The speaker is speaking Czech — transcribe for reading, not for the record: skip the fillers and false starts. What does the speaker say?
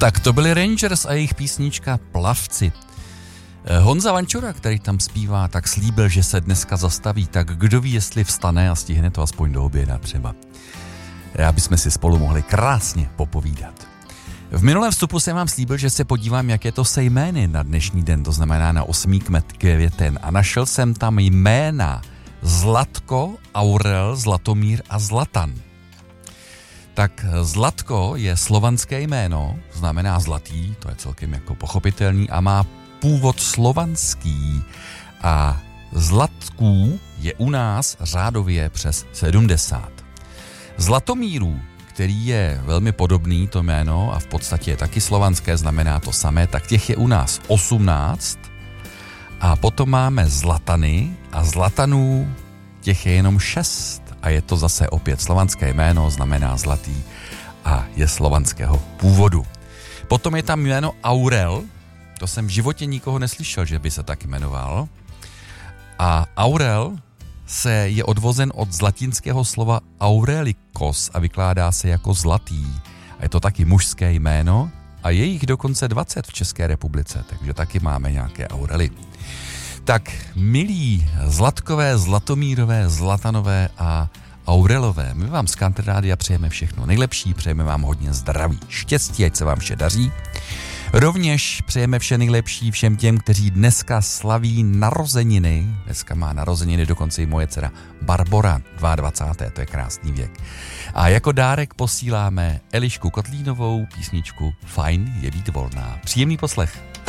Tak to byli Rangers a jejich písnička Plavci. Honza Vančura, který tam zpívá, tak slíbil, že se dneska zastaví, tak kdo ví, jestli vstane a stihne to aspoň do oběda třeba. Aby jsme si spolu mohli krásně popovídat. V minulém vstupu jsem vám slíbil, že se podívám, jak je to se jmény na dnešní den, to znamená na 8. květen. A našel jsem tam jména Zlatko, Aurel, Zlatomír a Zlatan. Tak Zlatko je slovanské jméno, znamená zlatý, to je celkem jako pochopitelný a má původ slovanský. A Zlatků je u nás řádově přes 70. Zlatomírů, který je velmi podobný to jméno a v podstatě je taky slovanské, znamená to samé, tak těch je u nás 18. A potom máme Zlatany a Zlatanů těch je jenom 6. A je to zase opět slovanské jméno, znamená zlatý a je slovanského původu. Potom je tam jméno Aurel, to jsem v životě nikoho neslyšel, že by se tak jmenoval. A Aurel je odvozen od latinského slova aurelikos a vykládá se jako zlatý. A je to taky mužské jméno a je jich dokonce 20 v České republice, takže taky máme nějaké Aurely. Tak milí Zlatkové, Zlatomírové, Zlatanové a Aurelové, my vám z Country Rádia přejeme všechno nejlepší, přejeme vám hodně zdraví, štěstí, ať se vám vše daří. Rovněž přejeme vše nejlepší všem těm, kteří dneska slaví narozeniny. Dneska má narozeniny dokonce i moje dcera Barbora, 22. To je krásný věk. A jako dárek posíláme Elišku Kotlínovou písničku Fajn je být volná. Příjemný poslech.